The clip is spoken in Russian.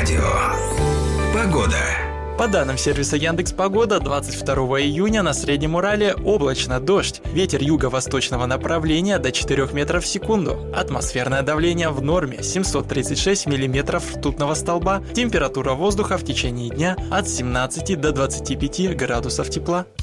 Радио. Погода. По данным сервиса Яндекс.Погода, 22 июня на Среднем Урале облачно, дождь. Ветер юго-восточного направления до 4 метров в секунду. Атмосферное давление в норме 736 миллиметров ртутного столба. Температура воздуха в течение дня от 17 до 25 градусов тепла.